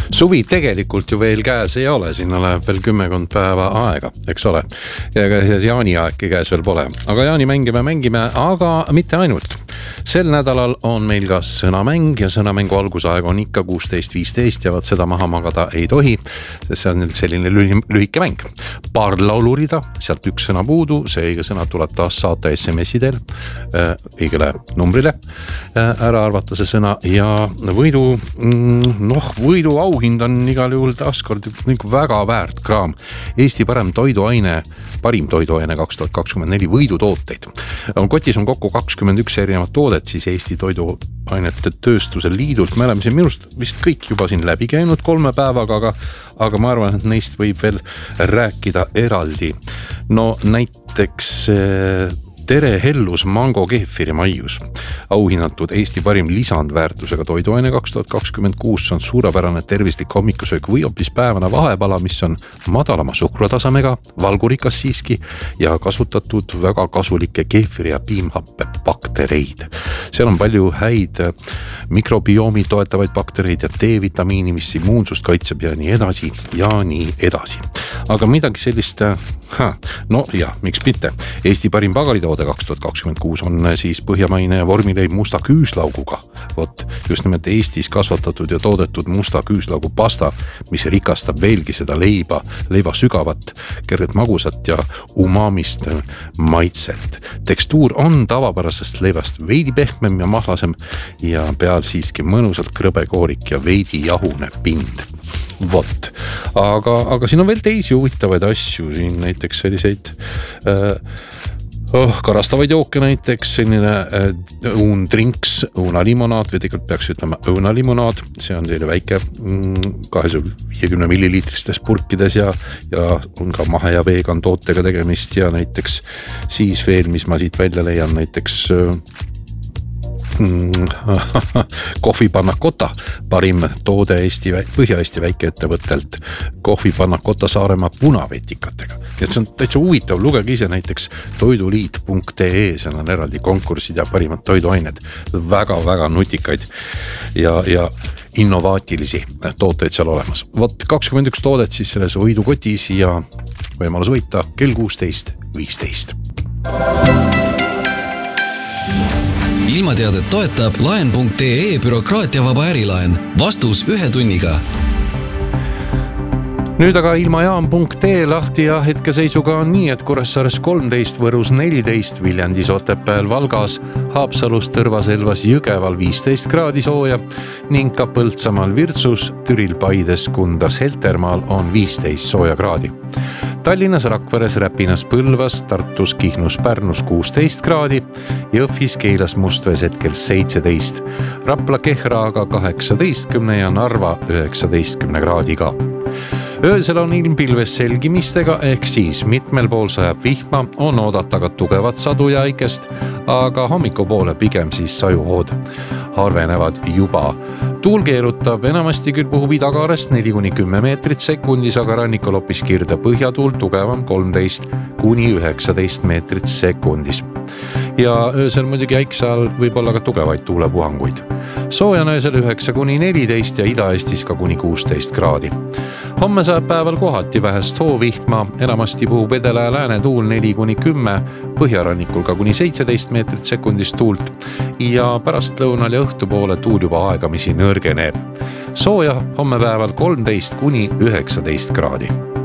Suvi tegelikult ju veel käes ei ole, sinna läheb veel 10 päeva aega, eks ole. Ja jaaniaegki käes veel pole. Aga jaani mängime, aga mitte ainult. Sel nädalal on meil ka sõnamäng ja sõnamängu algusaeg on ikka 16:15 ja vaat seda maha magada ei tohi, sest see on selline lühike mäng. Paar laulurida, sealt üks sõna puudu, see õige sõna tuleb taas saata SMS-idel õigele numbrile, ära arvata see sõna ja võidu auhind on igal juhul taaskord väga väärt kraam. Eesti parim toiduaine 2024 võidutooteid. Kotis on kokku 21 erinevat toodet siis Eesti toiduainete tööstuse liidult. Me oleme siin minust vist kõik juba siin läbi käinud 3 päevaga, aga ma arvan, et neist võib veel rääkida eraldi. No näiteks Tere Hellus mango keefiri maius. Auhinnatud Eesti parim lisandväärtusega toiduaine 2026 on suurepärane tervislik hommikusöök või hoopis päevane vahepala, mis on madalama suhkrutasemega, valgurikas siiski ja kasutatud väga kasulikke keefiri ja piimhappe baktereid. Seal on palju häid mikrobiomi toetavaid baktereid ja D-vitamiini, mis immuunsust kaitseb ja nii edasi ja nii edasi. Aga midagi sellist, miks mitte. Eesti parim pagaritoode 2026 on siis põhjamaine vormileib musta küüslauguga. Vot just nimelt Eestis kasvatatud ja toodetud musta küüslaugu pasta, mis rikastab veelgi seda leiva sügavat, kerget magusat ja umamist maitset. Tekstuur on tavapärasest leivast veidi pehmem ja mahlasem ja peal siiski mõnusalt krõbe koorik ja veidi jahune pind. Vot, aga siin on veel teisi huvitavaid asju, siin näiteks selliseid karastavaid jooke, näiteks selline drinks, õunalimonaad, või tegelikult peaks ütlema õunalimonaad, see on selline väike 250 milliliitristes purkides ja on ka mahe ja vegan tootega tegemist ja näiteks siis veel, mis ma siit välja leian, näiteks kohvipannakota, parim toode Põhja-Eesti väikeettevõttelt kohvipannakota Saaremaa punavetikatega. Et see on täitsa huvitav, lugege ise näiteks toiduliit.ee, seal on eraldi konkursid ja parimad toiduained, väga-väga nutikaid ja innovaatilisi tooteid seal olemas. Vot 21 toodet siis selles võidukotis ja võimalus võita kell 16:15. Ilmateadet toetab laen.ee bürokraatiavaba ärilaen. Vastus 1 tunniga. Nüüd aga ilmajaam.ee lahti ja hetkeseisuga on nii, et Kuressaares 13, Võrus 14, Viljandis, Otepääl, Valgas, Haapsalus, Tõrvaselvas, Jõgeval 15 kraadi sooja ning ka Põltsamaal, Virtsus, Türil, Paides, Kundas, Heltermaal on 15 sooja kraadi. Tallinnas, Rakveres, Räpinas, Põlvas, Tartus, Kihnus, Pärnus 16 kraadi, Jõhvis, Keilas, Mustvees hetkel 17, Rapla, Kehra aga 18 ja Narva 19 kraadiga. Öösel on ilm pilves selgimistega ehk siis mitmel pool sajab vihma, on oodata ka tugevat sadu ja aikest, aga hommikupoole pigem siis sajuhood harvenevad juba. Tuul keerutab, enamasti küll puhub idakaarest 4-10 meetrit sekundis, aga rannikul hoopis kirde põhjatuul tugevam 13-19 meetrit sekundis. Ja öösel muidugi äikse all võib olla ka tugevaid tuulepuhanguid. Soojan öösel 9-14 ja Ida-Eestis ka kuni 16 kraadi. Homme saab päeval kohati vähest hoovihma, enamasti puhub edela ja lääne tuul 4-10, põhjarannikul ka kuni 17 meetrit sekundis tuult ja pärast lõunal ja õhtupoole tuul juba aegamisi nõrgeneb. Sooja homme päeval 13-19 kraadi.